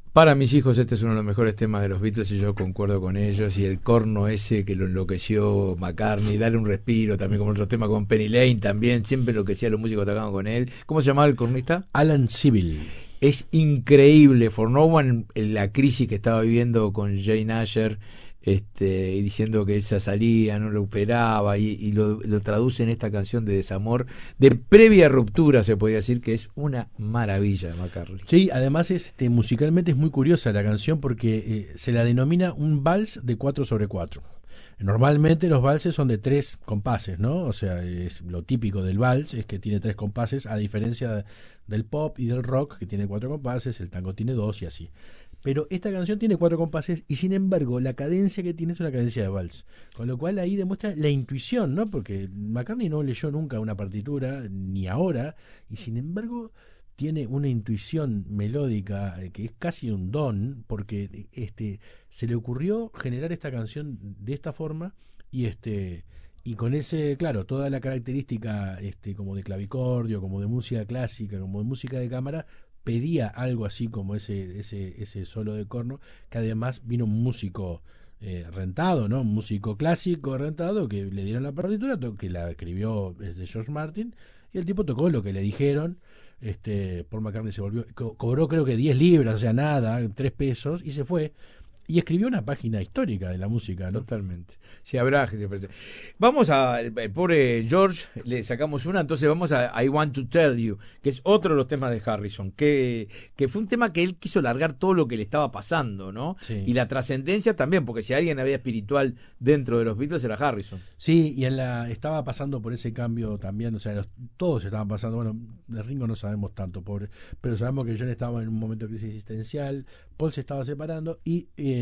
Para mis hijos este es uno de los mejores temas de los Beatles y yo concuerdo con ellos, y el corno ese que lo enloqueció McCartney, darle un respiro también, como otro tema con Penny Lane también, siempre enloquecía a los músicos que tocaban con él. ¿Cómo se llamaba el cornista? Alan Civil. Es increíble, For No One, en la crisis que estaba viviendo con Jane Asher, y diciendo que esa salía, no lo operaba, y lo traduce en esta canción de desamor, de previa ruptura, se podría decir, que es una maravilla de McCartney. Sí, además musicalmente es muy curiosa la canción porque se la denomina un vals de 4/4. Normalmente los valses son de 3 compases, ¿no? O sea, es lo típico del vals es que tiene 3 compases, a diferencia del pop y del rock, que tiene 4 compases, el tango tiene 2 y así. Pero esta canción tiene 4 compases y sin embargo la cadencia que tiene es una cadencia de vals. Con lo cual ahí demuestra la intuición, ¿no? Porque McCartney no leyó nunca una partitura, ni ahora, y sin embargo tiene una intuición melódica que es casi un don, porque se le ocurrió generar esta canción de esta forma y con ese, claro, toda la característica como de clavicordio, como de música clásica, como de música de cámara, pedía algo así como ese solo de corno, que además vino un músico rentado, ¿no? Un músico clásico rentado que le dieron la partitura, que la escribió de George Martin, y el tipo tocó lo que le dijeron. Paul McCartney se volvió, cobró creo que 10 libras, o sea, nada, 3 pesos, y se fue. Y escribió una página histórica de la música, ¿no? Totalmente. Sí, habrá que se. Vamos a el pobre George, le sacamos una, entonces vamos a I Want to Tell You, que es otro de los temas de Harrison, que fue un tema que él quiso largar todo lo que le estaba pasando, ¿no? Sí. Y la trascendencia también, porque si alguien había espiritual dentro de los Beatles era Harrison. Sí, y estaba pasando por ese cambio también, o sea, todos estaban pasando, bueno, de Ringo no sabemos tanto, pobre, pero sabemos que John estaba en un momento de crisis existencial, Paul se estaba separando y